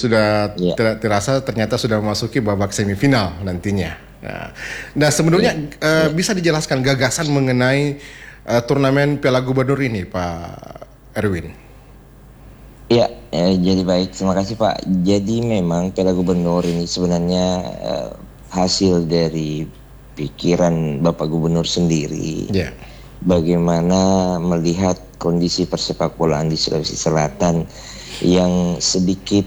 sudah Iya, terasa ternyata sudah memasuki babak semifinal nantinya. Nah, sebenarnya iya, iya. bisa dijelaskan gagasan mengenai turnamen Piala Gubernur ini, Pak Erwin? Iya, jadi baik. Terima kasih Pak. Jadi memang Piala Gubernur ini sebenarnya hasil dari pikiran Bapak Gubernur sendiri. Ya. Bagaimana melihat kondisi persepak bolaan di Sulawesi Selatan yang sedikit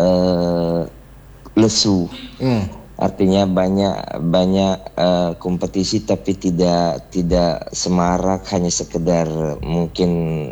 lesu. Hmm. Artinya banyak banyak kompetisi tapi tidak semarak, hanya sekedar mungkin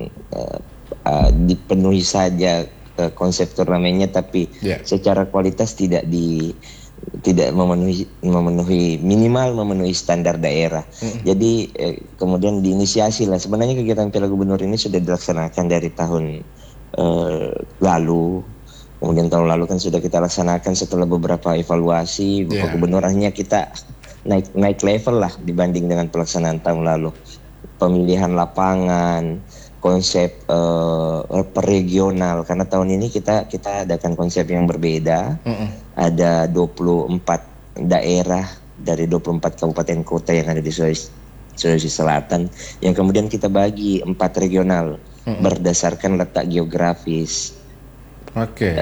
dipenuhi saja konsep turnamennya, tapi Ya. secara kualitas tidak memenuhi minimal memenuhi standar daerah. Jadi kemudian diinisiasi lah. Sebenarnya kegiatan Piala Gubernur ini sudah dilaksanakan dari tahun lalu. Kemudian tahun lalu kan sudah kita laksanakan setelah beberapa evaluasi. Bapak Ya. Gubernur akhirnya kita naik level lah dibanding dengan pelaksanaan tahun lalu. Pemilihan lapangan, konsep per regional, karena tahun ini kita adakan konsep yang berbeda. Ada 24 daerah dari 24 kabupaten kota yang ada di Sulawesi Selatan, yang kemudian kita bagi 4 regional berdasarkan letak geografis. Oke.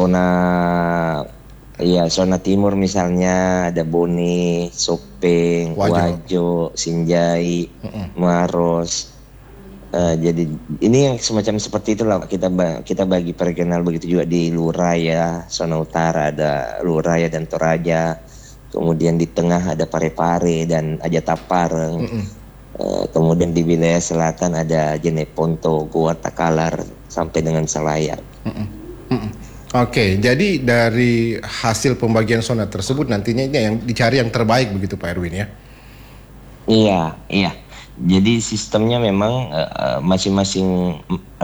Zona timur misalnya ada Bone, Sopeng, Wajo, Sinjai, Maros. Jadi ini yang semacam seperti itulah kita bagi per regional. Begitu juga di Luraya, zona utara ada Luraya dan Toraja. Kemudian di tengah ada Parepare dan Ajatapareng. Kemudian di wilayah selatan ada Jeneponto, Goa Takalar sampai dengan Selayar. Oke, jadi dari hasil pembagian zona tersebut nantinya ini yang dicari yang terbaik begitu Pak Erwin ya? Iya, iya. Jadi sistemnya memang masing-masing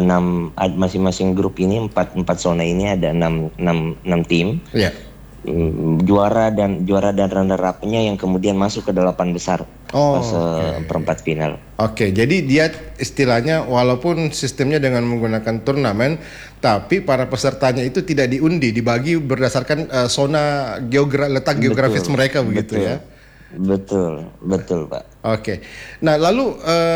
grup ini empat zona ini ada 6 tim. Iya. Juara dan runner up-nya yang kemudian masuk ke 8 besar fase perempat final. Oke, jadi dia istilahnya walaupun sistemnya dengan menggunakan turnamen, tapi para pesertanya itu tidak diundi, dibagi berdasarkan zona letak geografis mereka begitu ya? Betul Pak. Oke, nah lalu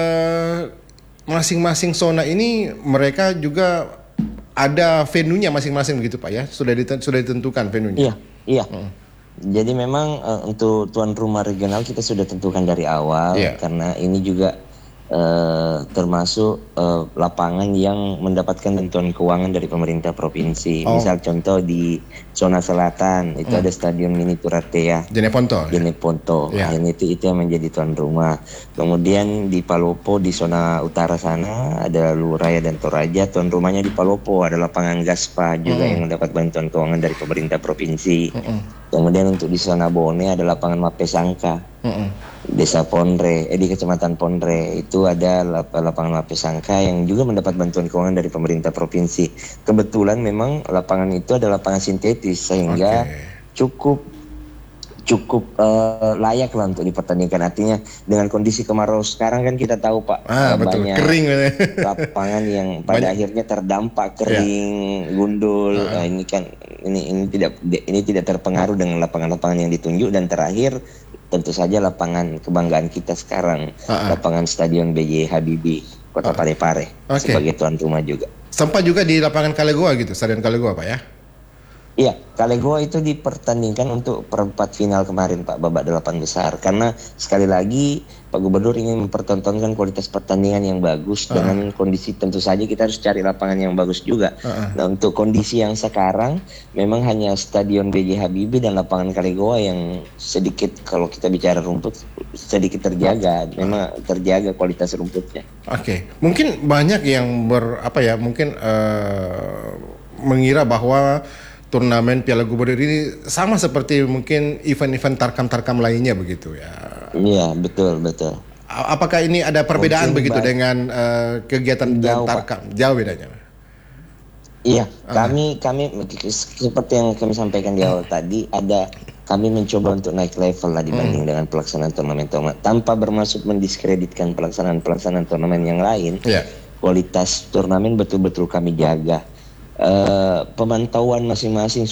masing-masing zona ini mereka juga ada venue-nya masing-masing begitu Pak ya? Sudah ditentukan venue-nya? Iya. Jadi memang untuk tuan rumah regional kita sudah tentukan dari awal, karena ini juga termasuk lapangan yang mendapatkan bantuan keuangan dari pemerintah provinsi. Misal contoh di zona selatan itu ada Stadion Mini Turatea, Jeneponto. Nah, itu yang menjadi tuan rumah. Kemudian di Palopo di zona utara sana ada Luraya dan Toraja, tuan rumahnya di Palopo ada lapangan Gaspa juga yang mendapat bantuan keuangan dari pemerintah provinsi. Kemudian untuk di zona Bone ada lapangan Mapesangka. Desa Ponre, di Kecamatan Ponre itu ada lapangan Mapesangka yang juga mendapat bantuan keuangan dari pemerintah provinsi. Kebetulan memang lapangan itu adalah lapangan sintetis sehingga cukup layak lah untuk dipertandingkan. Artinya dengan kondisi kemarau sekarang kan kita tahu Pak, betul. banyak Kering lapangan yang pada akhirnya terdampak kering, gundul. Nah, ini tidak terpengaruh dengan lapangan-lapangan yang ditunjuk. Dan terakhir tentu saja lapangan kebanggaan kita sekarang, lapangan Stadion B.J. Habibie Kota Parepare sebagai tuan rumah juga. Sempat juga di lapangan Kalegoa gitu, Stadion Kalegoa Pak ya? Iya, Kalegoa itu dipertandingkan untuk perempat final kemarin Pak, babak 8 besar. Karena sekali lagi Pak Gubernur ingin mempertontonkan kualitas pertandingan yang bagus dengan kondisi, tentu saja kita harus cari lapangan yang bagus juga. Nah, untuk kondisi yang sekarang memang hanya Stadion B.J. Habibie dan lapangan Kalegoa yang sedikit, kalau kita bicara rumput, sedikit terjaga. Memang terjaga kualitas rumputnya. Oke. Mungkin banyak yang mengira bahwa turnamen Piala Gubernur ini sama seperti mungkin event-event tarkam-tarkam lainnya begitu ya. Iya, betul. Apakah ini ada perbedaan begitu dengan kegiatan tarkam? Jauh bedanya. Iya, kami seperti yang kami sampaikan di awal tadi, kami mencoba untuk naik level lah dibanding dengan pelaksanaan turnamen tanpa bermaksud mendiskreditkan pelaksanaan turnamen yang lain. Kualitas turnamen betul-betul kami jaga. Pemantauan masing-masing